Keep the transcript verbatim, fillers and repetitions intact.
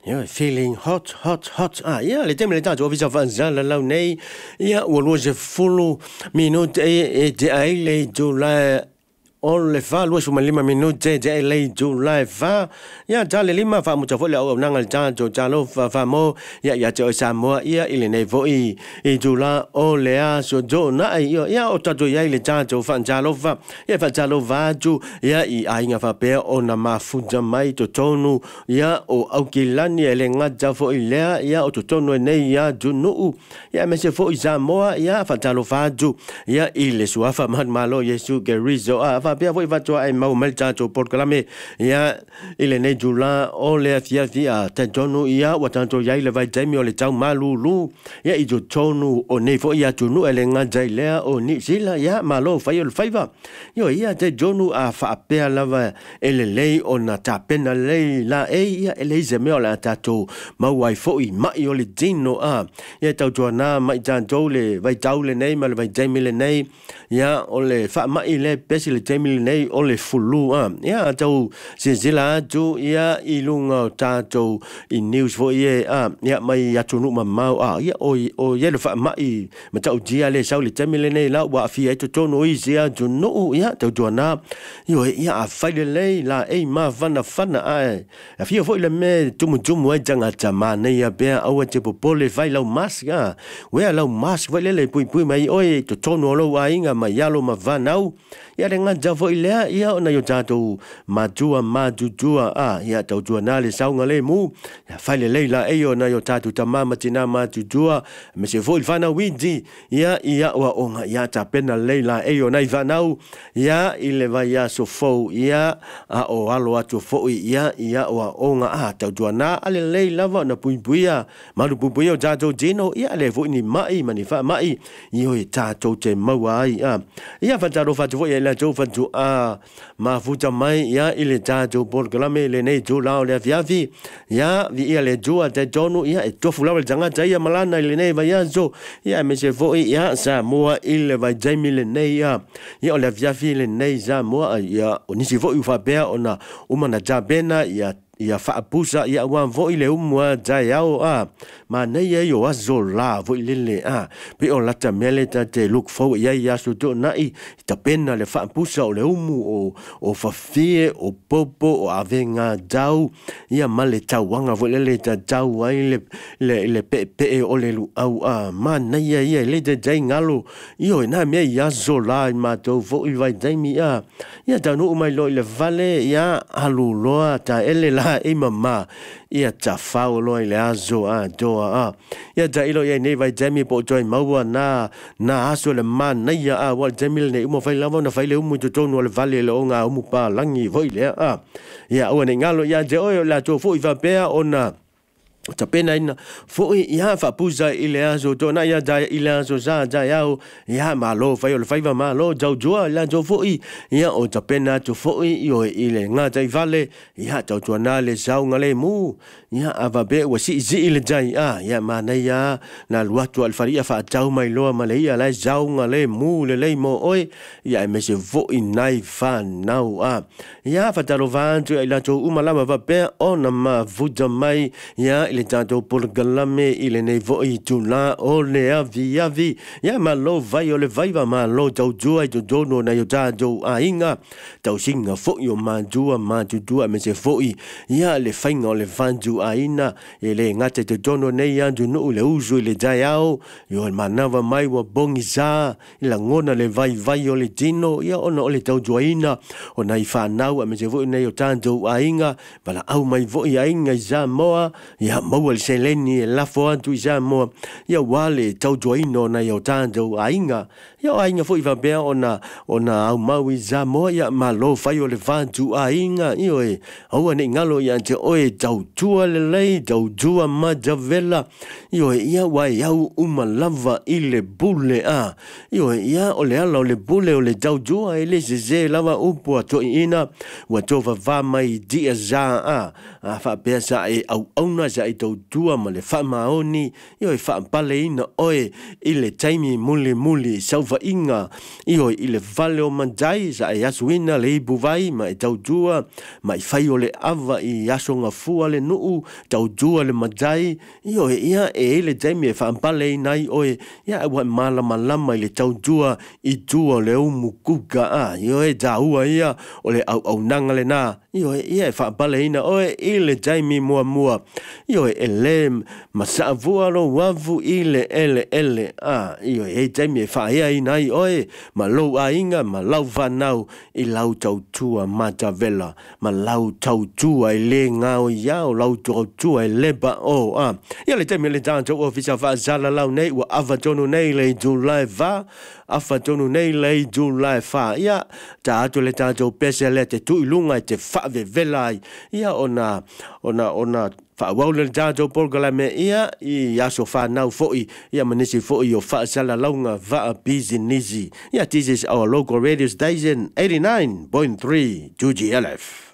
Yeah, feeling hot, hot, hot. Ah, yeah, le teme le tato ofisa fanza la lau nei. Yeah, wo lo se fulu minute e te ai le July. On le fa lo suma lima minute te le July fa. Ya ta le lima fa mo tafo le o nanga ta jo ta lo fa fa mo ya ya jo sa mo ya ile nei vo i e July o le a so jo na ai yo ya o ta jo ya ile ta jo fa ja lo fa ya fa ja lo va ju ya i ai nga fa pe o na ma fu ja mai to tonu ya o au ki lani ele nga ja fo i le ya o to tonu nei ya ju no ya me se fo i sa mo ya fa ja lo fa ju ya ile so fa ma ma lo yesu ge rizo a fa pe foi va ai mau mal chacho por clame ya ile ne jula o le fia fia ta jonu ya wa tanto ya ile vai jaimi o le chau malulu ya i jo tonu o ne fo ya tunu ele nga jai le o ni sila ya malo fai o faiva yo ya te jonu a fa pe lava ele le o na ta pena le la e ya ele ze me o la tato ma wai fo i mai o le dino a ya tau jona mai jan jole vai taule nei mal vai jaimi le nei ya o le fa mai le pesi le jaimi nei o le fulu a ya tau sila tu ya ilunga tato i news fo ye a ya mai ya tunu ma mau a ya o o ye le fa mai ma tau dia le sau le jaimi le nei la wa fi e to tono i sia tu no ya tau jona yo ya a fa le le la e ma fana fana a a fi fo le me tumu tumu e janga chama nei ya be a wa te popole vai lau mas ya we lau mas vai le le pui pui mai oi to tono lo wa inga ma ya lo ma vanau ya le nga fo ile ya ona yo tato majua majujua a ya tau tua na le sau ngale mu ya fa le le la e yo na yo tato tamama tina majujua me se fo il fana windi ya ya wa onga ya ta pena le la e yo na i vanau ya ile va ya so fo ya a o alo atu fo ya ya wa onga a tau tua na ale le lava na pui pui ya malu pui pui yo tato jino ya le fo ni mai mani fa mai yo tato te mawai a ya fa tato fa fo ya la jo fa jo a ma futa mai ya ile tato por glame le nei jo la le fiafi ya vi ia le jo te tonu ya e tofu la le janga tai malana le nei va ya zo ya me se fo ya sa mo ile va jaimi le nei ya ya le fiafi le nei za mo ya oni si fo u fa be ona uma na jabena ya ya fa pusa ya wan vo ile umwa jayao a ma nei yo azo la vo ile le a pe o lata mele ta te look for ya ya so to na i ta pena le fa pusa o le umu o o fa fie o popo o avenga dau ya male ta wanga vo le ta dau ai le le le pe pe o le lu au a ma nei ya le de jai ngalo yo na me ya zo la ma to vo i vai dai mi a ya ta no mai lo le vale ya alu lo ta ele la e mama ia ta fao lo ile azo a do a ia ta ilo ia nei vai jami po join maua na na aso le man na ia a wa jami le mo fai lava na fai le mu to no le vale le onga mu pa langi voi le a ia o ne ngalo ia je o la to fo i va pe ona ta pena ina fo ia fa puza ile azo to na ia da ile azo za da ia ia malo fai o fai va malo jau jo la jo fo ia o ta pena to fo io ile nga tai vale ia to to na le sau ngale mu ia ava be wa si zi ile jai a ia mana ia na luatu al faria fa jau mai lo male ia la jau ngale mu le le mo oi ia me se fo nai fa nau a ia fa ta lo vanto ila to umala va be ona ma vuja mai ia le tato por galame ile nei voi tu la o le avi avi ya ma lo vai o le vai va ma lo tau jua to dono na yo tato a inga tau singa fo yo ma jua ma tu tu me se foi ya le fainga o le fanju a ina ele ngate te dono nei ya tu no le uso le jaiao yo ma nava mai wa bongi za ila ngona le vai vai o le tino ya ona o le tau jua ina o nai fa nau me se foi nei yo tato a inga bala au mai voi a inga za moa ya mawal seleni la fo antu isa mo ya wale tau joino na yo tando ainga ya ainga fo iva be ona ona au mawi za mo ya malo fai o le vantu ainga io e au ne ngalo ya te oe tau tua le lei tau jua ma javela io e ya wa ya uma lava ile bule a io e ya o le ala o le bule o le tau jua ele se se lava upo to ina wa tova va mai dia za a a fa pesa e au ona za tau tua ma le whamaoni, i oi whaampale ina oe i le taimi muli muli sauwa inga, i oi i le vale o manjai sa e asu ina le ibu vai ma e tau tua, ma i whai o le awa i aso ngā fua le nuu, tau tua le manjai, i oi ia e i le taimi e whaampale ina i oe, ia e wai malama lama i le tau tua i tua le umu kuka a, i oi ta ua ia o le au au nanga le nā, i oi ia e whaampale ina oe i le taimi mua mua, i oi e le masaavua lo wavu i le ele ele, a, i oi e taimi e whaia ina i oe, ma lou a inga, ma lau whanau i lau tau tua mata vela, ma lau tau tua i le ngao iao, lau tau tua i leba o, a, ia le taimi le tātou o fisa whaazala lau nei, ua awa tonu nei le July va, awa tonu nei le July fa, ia, ta atu le tātou pese le te tui lunga i te whaave velai, ia ona, ona, ona, whaawau le tātou polgala me ia, i aso whanau foi, ia manisi foi o whaasala launga vaa busy nisi. Ia, this is our local radio station, eighty-nine point three, two G L F.